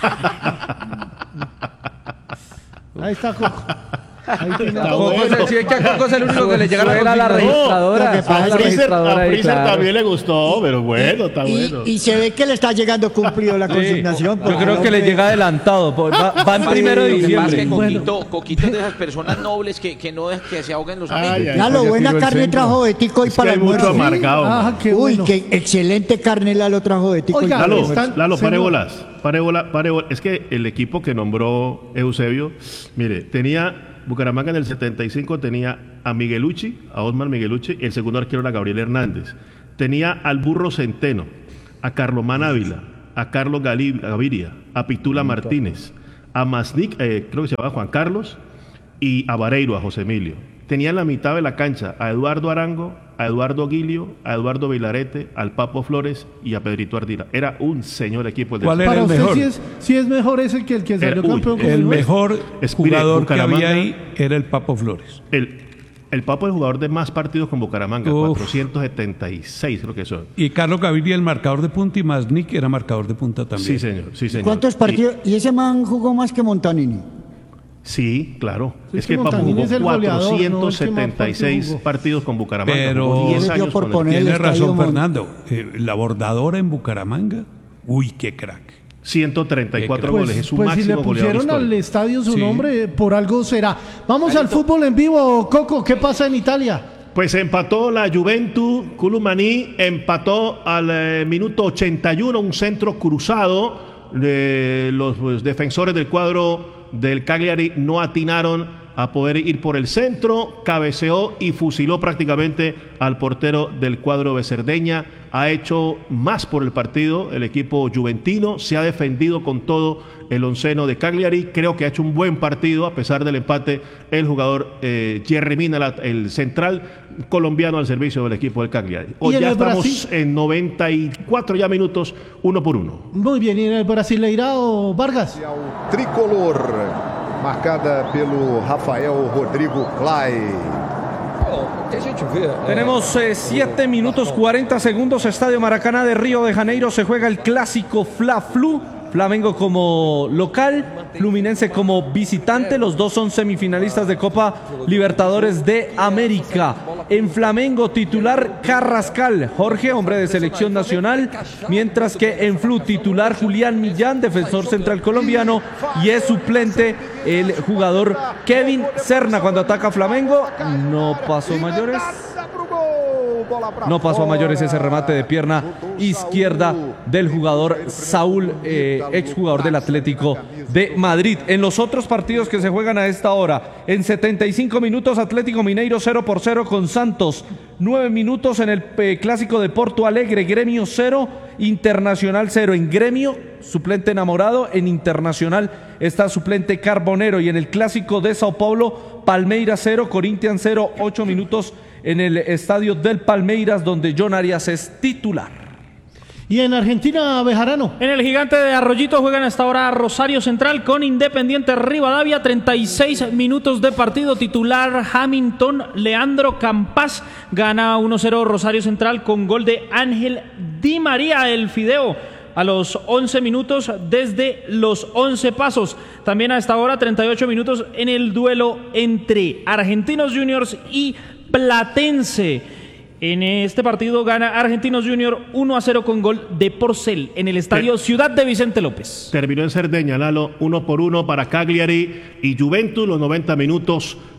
Ahí está Coco. Ahí tiene Está a Coco. bueno. Coco, si es que a Coco es el único que le llega la Suena la consignación. registradora. Lo que pasa A es que- Freezer, a ahí, Freezer claro. también le gustó, pero bueno, está y, bueno. y se ve que le está llegando cumplido la Sí, consignación. yo porque creo el que le hombre- llega adelantado. po- Va, va en Sí, primero de lo que pasa es que diciembre. Coquito, Coquito es de esas personas nobles que, que no dejan que se ahoguen los Ay, amigos. ay, Lalo, ya buena tiró el carne centro. trajo Betico hoy Es que para hay el mucho almuerzo. amargado. Ah, qué Uy, bueno. qué excelente carne Lalo trajo Betico. hoy Oiga, para el Lalo, almuerzo. están- Lalo, pare señor. bolas, pare bola, pare bola. Es que el equipo que nombró Eusebio, mire, tenía Bucaramanga en el setenta y cinco, tenía a Miguelucci, a Osmar Miguelucci, el segundo arquero era Gabriel Hernández. Tenía al Burro Centeno, a Carlomán Ávila, a Carlos Gali- Gaviria, a Pitula Martínez, a Masnik, eh, creo que se llamaba Juan Carlos, y a Vareiro, a José Emilio. Tenía en la mitad de la cancha a Eduardo Arango, a Eduardo Guilio, a Eduardo Vilarete, al Papo Flores y a Pedrito Ardila. Era un señor equipo. El del ¿Cuál era Para el usted mejor? sí es, sí es mejor ese que el que salió uy, campeón con El Newell's. mejor Es- mire, jugador que Bucaramanga- había ahí era el Papo Flores. El, el Papo es el jugador de más partidos con Bucaramanga, Uf. cuatrocientos setenta y seis creo que son. Y Carlos Gaviria, el marcador de punta, y Masnik era marcador de punta también. Sí, señor, sí, señor. ¿Cuántos partidos? ¿Y ese man jugó más que Montanini? Sí, claro. Sí, es que que Papo Montanini jugó es el goleador, ¿no? El que más cuatrocientos setenta y seis partidos jugó. partidos con Bucaramanga. Pero- jugó diez Dio años por con el poner- equipo. el Tiene razón, estadio Mon- Fernando. Eh, la bordadora en Bucaramanga. Uy, qué crack. ciento treinta y cuatro Pues- goles, es su Pues si le máximo goleador pusieron al histórico. estadio su Sí. nombre, por algo será. Vamos al fútbol en vivo, Coco. ¿Qué pasa en Italia? Pues empató la Juventus, Culumaní empató al eh, minuto ochenta y uno, un centro cruzado. De los pues, defensores del cuadro del Cagliari no atinaron a poder ir por el centro, cabeceó y fusiló prácticamente al portero del cuadro de Cerdeña. Ha hecho más por el partido el equipo juventino, se ha defendido con todo el onceno de Cagliari. Creo que ha hecho un buen partido a pesar del empate el jugador eh, Jerry Mina, la- el central colombiano al servicio del equipo del Cagliari. ¿Y Hoy en ya el estamos Brasil? en noventa y cuatro ya minutos, uno por uno. Muy bien, y en el Brasileirao, Vargas. Tricolor, marcada pelo Rafael Rodrigo Clay. Tenemos eh, siete minutos cuarenta segundos. Estadio Maracaná de Río de Janeiro. Se juega el clásico Fla-Flu. Flamengo como local, Fluminense como visitante. Los dos son semifinalistas de Copa Libertadores de América. En Flamengo titular Carrascal, Jorge, hombre de selección nacional. Mientras que en Flu titular Julián Millán, defensor central colombiano. Y es suplente el jugador Kevin Serna cuando ataca Flamengo. No pasó mayores. No pasó a mayores ese remate de pierna izquierda del jugador Saúl, eh, exjugador del Atlético de Madrid. En los otros partidos que se juegan a esta hora, en setenta y cinco minutos Atlético Mineiro cero por cero con Santos. nueve minutos en el eh, clásico de Porto Alegre, Gremio cero, Internacional cero. En Gremio, suplente Enamorado, en Internacional está suplente Carbonero. Y en el clásico de Sao Paulo, Palmeiras cero, Corinthians cero, ocho minutos en el estadio del Palmeiras, donde John Arias es titular. Y en Argentina, Bejarano. En el Gigante de Arroyito juegan hasta ahora Rosario Central con Independiente Rivadavia. treinta y seis minutos de partido. Titular Hamilton. Leandro Campas gana uno cero Rosario Central con gol de Ángel Di María, el Fideo, a los once minutos desde los once pasos. También a esta hora treinta y ocho minutos en el duelo entre Argentinos Juniors y Platense. En este partido gana Argentinos Junior uno a cero con gol de Porcel en el estadio Ciudad de Vicente López. Terminó en Cerdeña, Lalo, uno por uno para Cagliari y Juventus, los noventa minutos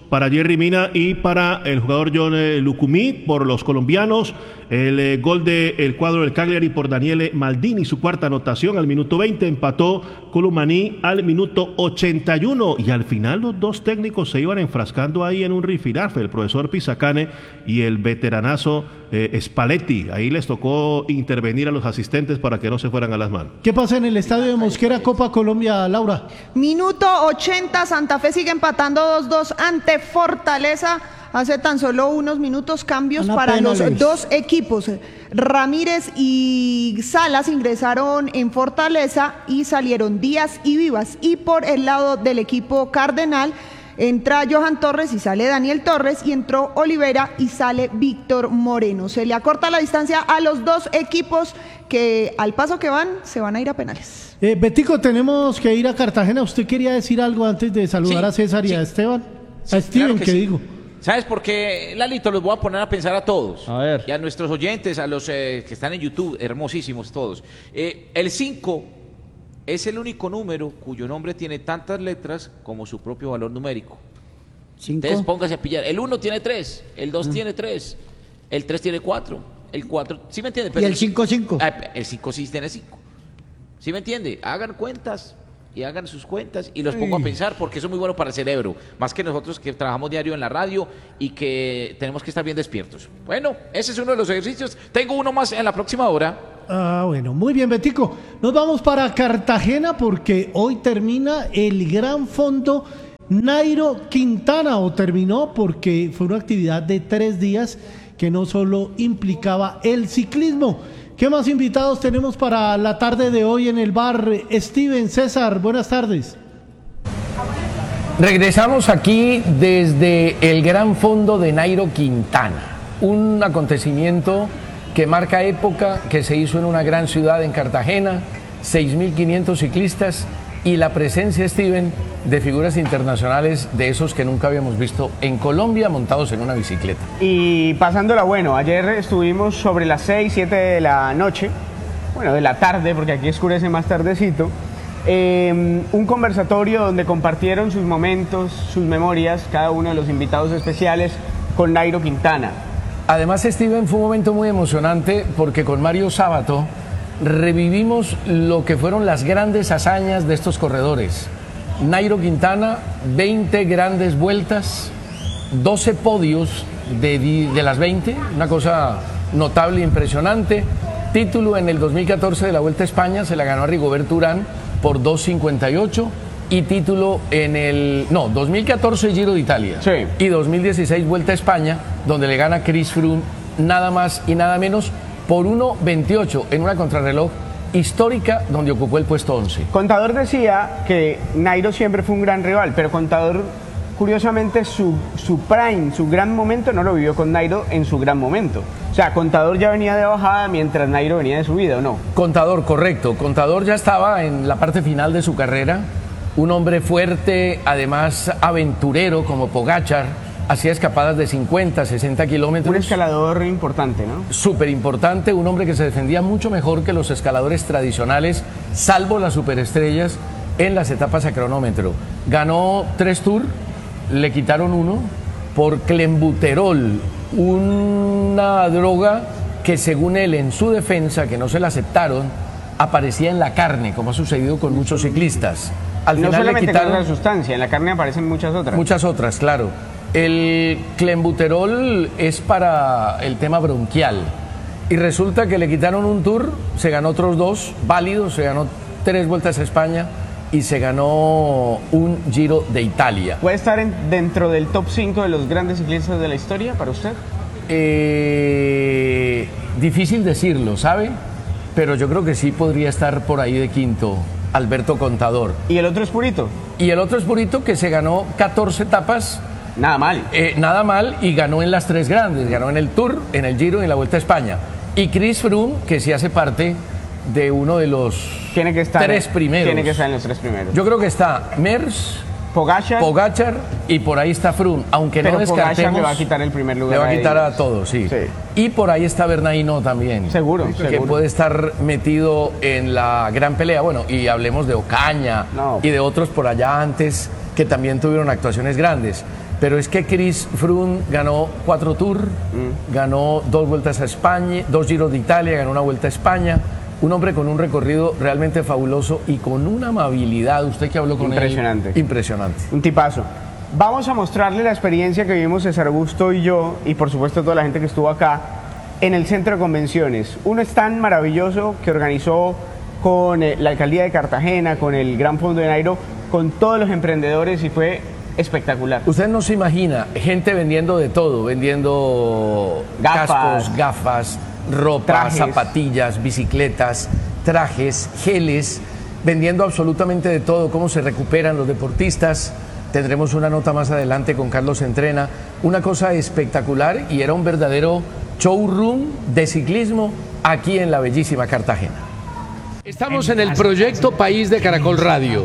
para Jerry Mina y para el jugador John eh, Lucumí por los colombianos. El eh, gol del cuadro del Cagliari por Daniele Maldini, su cuarta anotación al minuto veinte, empató Colomani al minuto ochenta y uno y al final los dos técnicos se iban enfrascando ahí en un rifirrafe, el profesor Pisacane y el veteranazo eh, Spalletti. Ahí les tocó intervenir a los asistentes para que no se fueran a las manos. ¿Qué pasa en el estadio de Mosquera, Copa Colombia, Laura? Minuto ochenta, Santa Fe sigue empatando dos dos ante Fortaleza. Hace tan solo unos minutos cambios Ana para los Penales. dos equipos. Ramírez y Salas ingresaron en Fortaleza y salieron Díaz y Vivas. Y por el lado del equipo Cardenal entra Johan Torres y sale Daniel Torres, y entró Olivera y sale Víctor Moreno. Se le acorta la distancia a los dos equipos que al paso que van se van a ir a penales. Eh, Betico, tenemos que ir a Cartagena. ¿Usted quería decir algo antes de saludar Sí, a César y sí. a Esteban? Sí, a Steven, claro que ¿qué sí. digo? ¿Sabes por qué, Lalito? Los voy a poner a pensar a todos. A ver. Y a nuestros oyentes, a los eh, que están en YouTube, hermosísimos todos. Eh, el cinco es el único número cuyo nombre tiene tantas letras como su propio valor numérico. Cinco. Entonces póngase a pillar. El uno tiene tres, el dos tiene tres, el tres tiene cuatro, el cuatro, ¿sí me entiende? ¿Y el cinco, cinco? Ah, el cinco sí tiene cinco. ¿Sí me entiende? Hagan cuentas y hagan sus cuentas y los pongo a pensar, porque eso es muy bueno para el cerebro, más que nosotros que trabajamos diario en la radio y que tenemos que estar bien despiertos. Bueno, ese es uno de los ejercicios. Tengo uno más en la próxima hora. Ah, bueno, muy bien, Betico. Nos vamos para Cartagena porque hoy termina el Gran Fondo Nairo Quintana, o terminó porque fue una actividad de tres días que no solo implicaba el ciclismo. ¿Qué más invitados tenemos para la tarde de hoy en el bar? Steven, César, buenas tardes. Regresamos aquí desde el Gran Fondo de Nairo Quintana, un acontecimiento que marca época, que se hizo en una gran ciudad, en Cartagena, seis mil quinientos ciclistas y la presencia, Steven, de figuras internacionales de esos que nunca habíamos visto en Colombia montados en una bicicleta. Y pasándola bueno, ayer estuvimos sobre las seis, siete de la noche, bueno, de la tarde, porque aquí oscurece más tardecito, eh, un conversatorio donde compartieron sus momentos, sus memorias, cada uno de los invitados especiales con Nairo Quintana. Además, Steven, fue un momento muy emocionante porque con Mario Sábato revivimos lo que fueron las grandes hazañas de estos corredores. Nairo Quintana, veinte grandes vueltas, doce podios de, de las veinte, una cosa notable e impresionante. Título en el dos mil catorce de la Vuelta a España, se la ganó a Rigoberto Urán por dos cincuenta y ocho, y título en el, no, dos mil catorce Giro de Italia, sí, y dos mil dieciséis Vuelta a España, donde le gana Chris Froome nada más y nada menos por uno veintiocho en una contrarreloj histórica donde ocupó el puesto once. Contador decía que Nairo siempre fue un gran rival, pero Contador, curiosamente, su, su prime, su gran momento no lo vivió con Nairo en su gran momento. O sea, Contador ya venía de bajada mientras Nairo venía de subida, ¿o no? Contador, correcto. Contador ya estaba en la parte final de su carrera, un hombre fuerte, además aventurero como Pogačar. Hacía escapadas de cincuenta, sesenta kilómetros. Un escalador importante, ¿no? Súper importante, un hombre que se defendía mucho mejor que los escaladores tradicionales, salvo las superestrellas, en las etapas a cronómetro. Ganó tres Tours, le quitaron uno por clenbuterol, una droga que según él, en su defensa, que no se la aceptaron, aparecía en la carne, como ha sucedido con muchos ciclistas. Al no final solamente le quitaron con esa sustancia, en la carne aparecen muchas otras. Muchas otras, claro. El clenbuterol es para el tema bronquial y resulta que le quitaron un Tour, se ganó otros dos válidos, se ganó tres Vueltas a España y se ganó un Giro de Italia. ¿Puede estar en, dentro del top cinco de los grandes ciclistas de la historia para usted? Eh, difícil decirlo, ¿sabe? Pero yo creo que sí podría estar por ahí de quinto, Alberto Contador. ¿Y el otro es Purito? Y el otro es Purito, que se ganó catorce etapas. Nada mal. Eh, nada mal, y ganó en las tres grandes, ganó en el Tour, en el Giro y en la Vuelta a España. Y Chris Froome, que sí hace parte de uno de los tiene que estar, tres primeros. Tiene que estar en los tres primeros. Yo creo que está Mers, Pogačar, Pogačar y por ahí está Froome, aunque pero no descartemos. Pogačar le va a quitar el primer lugar. Le va a quitar a, a todos, sí. sí. Y por ahí está Bernardino también. Seguro, que seguro. puede estar metido en la gran pelea. Bueno, y hablemos de Ocaña no. y de otros por allá antes que también tuvieron actuaciones grandes. Pero es que Chris Froome ganó cuatro Tours, mm. ganó dos vueltas a España, dos Giros de Italia, ganó una vuelta a España. Un hombre con un recorrido realmente fabuloso y con una amabilidad. Usted que habló con impresionante. él. Impresionante. Un tipazo. Vamos a mostrarle la experiencia que vivimos César Augusto y yo, y por supuesto toda la gente que estuvo acá, en el Centro de Convenciones. Un stand maravilloso que organizó con eh, la Alcaldía de Cartagena, con el Gran Fondo de Nairo, con todos los emprendedores y fue espectacular. Usted no se imagina, gente vendiendo de todo, vendiendo gafas, cascos, gafas, ropa, trajes, zapatillas, bicicletas, trajes, geles, vendiendo absolutamente de todo, cómo se recuperan los deportistas. Tendremos una nota más adelante con Carlos Entrena, una cosa espectacular y era un verdadero showroom de ciclismo aquí en la bellísima Cartagena. Estamos en el proyecto País de Caracol Radio.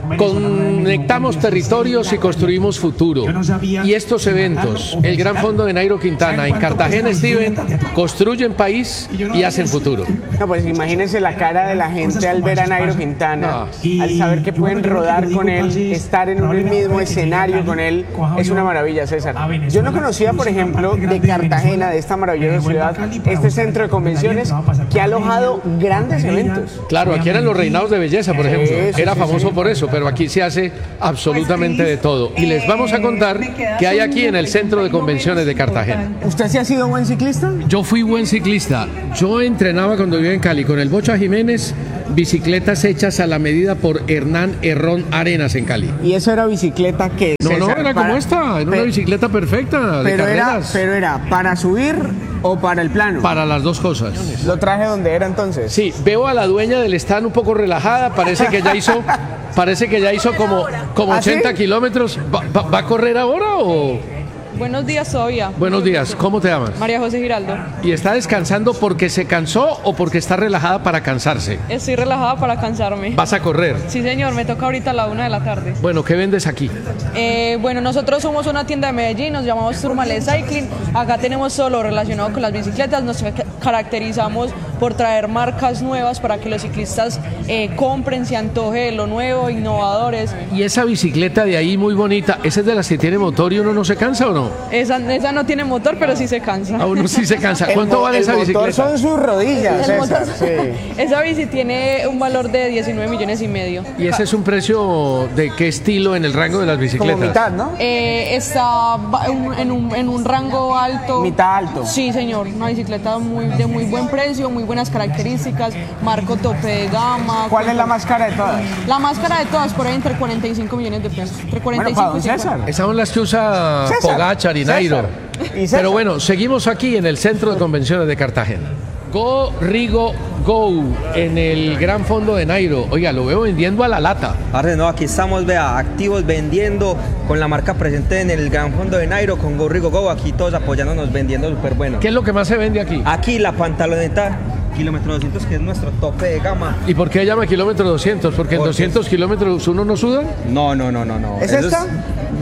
Conectamos territorios y construimos futuro. Y estos eventos, el Gran Fondo de Nairo Quintana en Cartagena, Steven, construyen país y hacen futuro. No, pues imagínense la cara de la gente al ver a Nairo Quintana, no. al saber que pueden rodar con él, estar en un mismo escenario con él, es una maravilla, César. Yo no conocía, por ejemplo, de Cartagena, de esta maravillosa ciudad, este centro de convenciones que ha alojado grandes eventos. Claro, aquí eran los reinados de belleza, por ejemplo. Era famoso por eso, pero aquí se hace absolutamente de todo. Y les vamos a contar qué hay aquí en el Centro de Convenciones de Cartagena. ¿Usted sí ha sido buen ciclista? Yo fui buen ciclista. Yo entrenaba cuando vivía en Cali con el Bocha Jiménez, bicicletas hechas a la medida por Hernán Herrón Arenas en Cali. ¿Y eso era bicicleta qué? No, no, era como esta, era una bicicleta perfecta de pero era, carreras. pero era para subir o para el plano. Para las dos cosas. ¿Lo traje donde era entonces? Sí, veo a la dueña del stand un poco relajada, parece que ya hizo, parece que ya hizo como, como ¿Ah, ochenta sí? kilómetros. ¿Va, va, ¿Va a correr ahora o...? Buenos días todavía. Buenos días, ¿cómo te llamas? María José Giraldo. ¿Y está descansando porque se cansó o porque está relajada para cansarse? Estoy relajada para cansarme. ¿Vas a correr? Sí, señor, me toca ahorita a la una de la tarde. Bueno, ¿qué vendes aquí? Eh, bueno, nosotros somos una tienda de Medellín, nos llamamos Turmale Cycling. Acá tenemos todo lo relacionado con las bicicletas, nos caracterizamos por traer marcas nuevas para que los ciclistas eh, compren, se antoje de lo nuevo, innovadores. ¿Y esa bicicleta de ahí muy bonita, esa es de las que tiene motor y uno no se cansa o no? Esa, esa no tiene motor, pero sí se cansa. A uno sí se cansa. ¿Cuánto vale esa bicicleta? El motor son sus rodillas, el César. Motor, sí. Esa bici tiene un valor de diecinueve millones y medio. ¿Y ese es un precio de qué estilo en el rango de las bicicletas? Como mitad, ¿no? Eh, está en un, en un rango alto. Mitad alto. Sí, señor. Una bicicleta muy, de muy buen precio, muy buenas características, marco tope de gama. ¿Cuál es la más cara de todas? La más cara de todas, por ahí entre cuarenta y cinco millones de pesos. Entre cuarenta y cinco bueno, y cincuenta. César. Esas son las que usa César. Pogacar y Nairo. ¿Y Pero bueno, seguimos aquí en el Centro de Convenciones de Cartagena. Go Rigo Go en el Gran Fondo de Nairo. Oiga, lo veo vendiendo a la lata. Parce, no, aquí estamos, vea, activos vendiendo con la marca presente en el Gran Fondo de Nairo, con Go Rigo Go, aquí todos apoyándonos, vendiendo súper bueno. ¿Qué es lo que más se vende aquí? Aquí la pantaloneta kilómetro doscientos, que es nuestro tope de gama. ¿Y por qué llama kilómetro doscientos? ¿Porque en Porque doscientos kilómetros uno no suda? No, no, no, no, no. ¿Es Eso esta?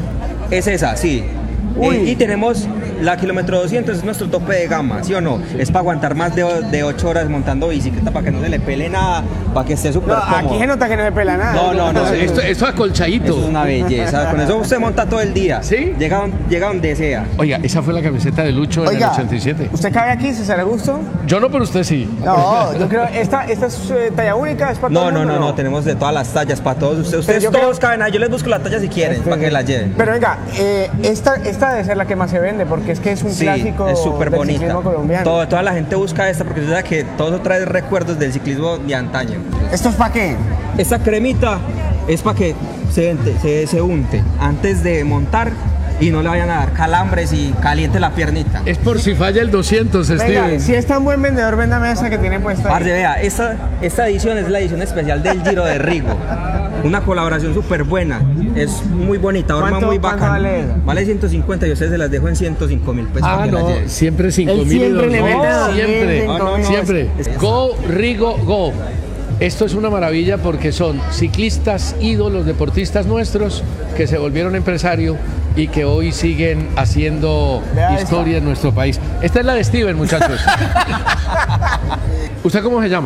Es, es esa, sí. Eh, y tenemos la kilómetro doscientos, es nuestro tope de gama, ¿sí o no? Es para aguantar más de, de ocho horas montando bicicleta, para que no se le pele nada, para que esté súper No, cómodo. aquí se nota que no le pela nada. No, no, no. Esto, esto acolchadito. Eso es una belleza. Con eso usted monta todo el día. ¿Sí? Llega, llega donde sea. Oiga, esa fue la camiseta de Lucho Oiga, en el ochenta y siete. ¿Usted cabe aquí, César Augusto? Yo no, pero usted sí. No, yo creo, esta, esta es eh, talla única, es para todo No, el no, mundo, no, no, tenemos de todas las tallas, para todos ustedes. Ustedes yo todos creo- caben ahí. Yo les busco la talla si quieren, para que la lleven. Pero venga, eh, esta, esta debe ser la que más se vende, porque es que es un Sí, clásico es súper del bonita. ciclismo colombiano. Todo- toda la gente busca esta porque sabe que todo eso trae recuerdos del ciclismo de antaño. ¿Esto es para qué? Esta cremita es para que se, se, se unte antes de montar y no le vayan a dar calambres y caliente la piernita. Es por si falla el doscientos, Venga, Steven. si es tan buen vendedor, véndame esa que tiene puesta ahí. Parce, vea, esta, esta edición es la edición especial del Giro de Rigo. Una colaboración súper buena. Es muy bonita, arma ¿Cuánto- muy cuánto bacana. vale esa? Vale ciento cincuenta y ustedes se las dejo en ciento cinco mil pesos. Ah, para que no, las lleven. siempre cinco Él mil y siempre dos le mil. mete dos mil, Siempre, cinco mil. siempre. Es- Go Rigo Go. Esto es una maravilla porque son ciclistas, ídolos, deportistas nuestros que se volvieron empresarios y que hoy siguen haciendo Vea historia esta. en nuestro país. Esta es la de Steven, muchachos. ¿Usted cómo se llama?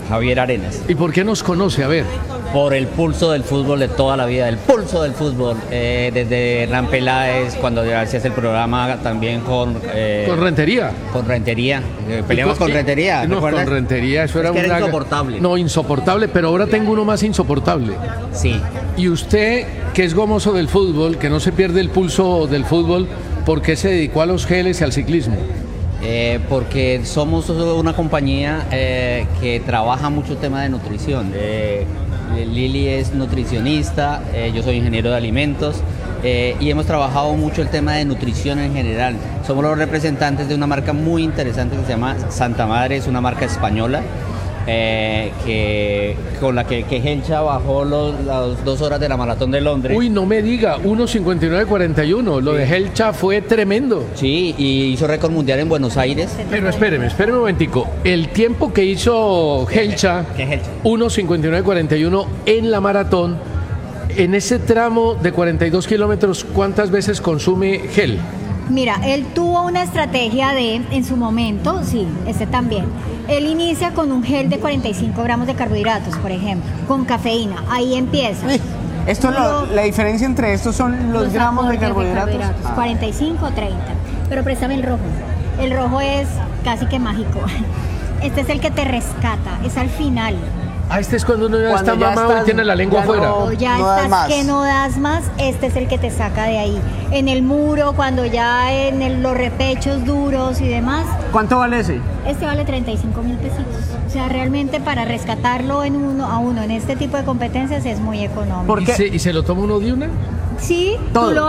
Javier Arenas. ¿Y por qué nos conoce? A ver. Por el pulso del fútbol de toda la vida, el pulso del fútbol, eh, desde Hernán Peláez, cuando hacías el programa también con... Eh, ¿Con Rentería? Con Rentería, eh, peleamos con, con Rentería. No, con Rentería, eso es era, que una... era insoportable. No, insoportable, pero ahora tengo uno más insoportable. Sí. Y usted, que es gomoso del fútbol, que no se pierde el pulso del fútbol, ¿por qué se dedicó a los geles y al ciclismo? Eh, porque somos una compañía eh, que trabaja mucho el tema de nutrición. Eh, Lili es nutricionista, eh, yo soy ingeniero de alimentos eh, y hemos trabajado mucho el tema de nutrición en general. Somos los representantes de una marca muy interesante que se llama Santa Madre, es una marca española. Eh, que, con la que, que Helcha bajó los, las dos horas de la maratón de Londres. Uy, no me diga, uno cincuenta y nueve cuarenta y uno, lo sí. de Helcha fue tremendo. Sí, y hizo récord mundial en Buenos Aires. Pero espéreme, espéreme un momentico, el tiempo que hizo Helcha, uno cincuenta y nueve cuarenta y uno en la maratón, en ese tramo de cuarenta y dos kilómetros, ¿cuántas veces consume gel? Mira, él tuvo una estrategia de, en su momento, sí, este también. Él inicia con un gel de cuarenta y cinco gramos de carbohidratos, por ejemplo, con cafeína. Ahí empieza. Esto lo, la diferencia entre estos son los, los gramos de carbohidratos. De carbohidratos ah. cuarenta y cinco o treinta. Pero préstame el rojo. El rojo es casi que mágico. Este es el que te rescata, es al final. Ah, este es cuando uno ya Cuando está ya mamado estás, y tiene la lengua afuera. No, ya no estás das que no das más, este es el que te saca de ahí. En el muro, cuando ya en el, los repechos duros y demás. ¿Cuánto vale ese? Este vale treinta y cinco mil pesitos. O sea, realmente para rescatarlo en uno a uno en este tipo de competencias es muy económico. ¿Y se, ¿Y se lo toma uno de una? Sí, todo. Tú lo